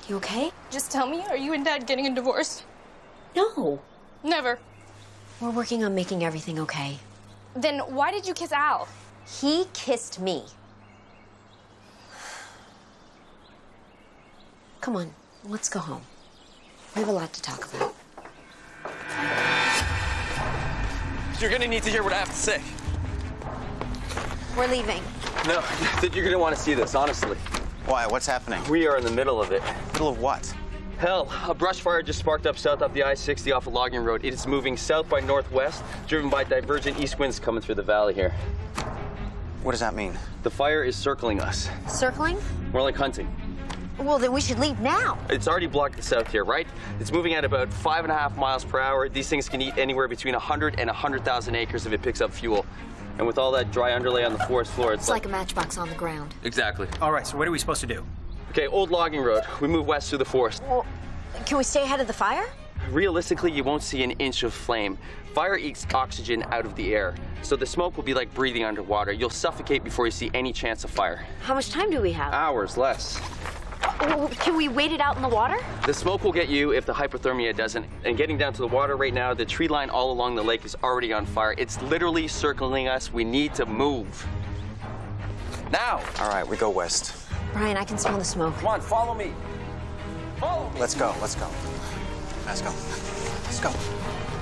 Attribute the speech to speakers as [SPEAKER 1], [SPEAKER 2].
[SPEAKER 1] You okay?
[SPEAKER 2] Just tell me, are you and Dad getting a divorce?
[SPEAKER 1] No.
[SPEAKER 2] Never.
[SPEAKER 1] We're working on making everything okay.
[SPEAKER 2] Then why did you kiss Al?
[SPEAKER 1] He kissed me. Come on, let's go home. We have a lot to talk about.
[SPEAKER 3] You're gonna need to hear what I have to say.
[SPEAKER 1] We're leaving.
[SPEAKER 3] No, you're gonna want to see this, honestly.
[SPEAKER 4] Why? What's happening?
[SPEAKER 3] We are in the middle of it.
[SPEAKER 4] Middle of what?
[SPEAKER 3] Hell, a brush fire just sparked up south up the I-60 off a logging road. It is moving south by northwest, driven by divergent east winds coming through the valley here.
[SPEAKER 4] What does that mean?
[SPEAKER 3] The fire is circling us.
[SPEAKER 1] Circling?
[SPEAKER 3] More like hunting.
[SPEAKER 1] Well, then we should leave now.
[SPEAKER 3] It's already blocked the south here, right? It's moving at about 5.5 miles per hour. These things can eat anywhere between 100 and 100,000 acres if it picks up fuel. And with all that dry underlay on the forest floor,
[SPEAKER 1] It's like a matchbox on the ground.
[SPEAKER 3] Exactly.
[SPEAKER 5] All right, so what are we supposed to do?
[SPEAKER 3] Okay, old logging road. We move west through the forest.
[SPEAKER 1] Well, can we stay ahead of the fire?
[SPEAKER 3] Realistically, you won't see an inch of flame. Fire eats oxygen out of the air, so the smoke will be like breathing underwater. You'll suffocate before you see any chance of fire.
[SPEAKER 1] How much time do we have?
[SPEAKER 3] Hours, less.
[SPEAKER 1] Can we wait it out in the water?
[SPEAKER 3] The smoke will get you if the hypothermia doesn't. And getting down to the water right now, the tree line all along the lake is already on fire. It's literally circling us. We need to move. Now!
[SPEAKER 4] All right, we go west.
[SPEAKER 1] Brian, I can smell the smoke.
[SPEAKER 3] Come on, follow me. Follow me.
[SPEAKER 4] Let's go, let's go. Let's go. Let's go.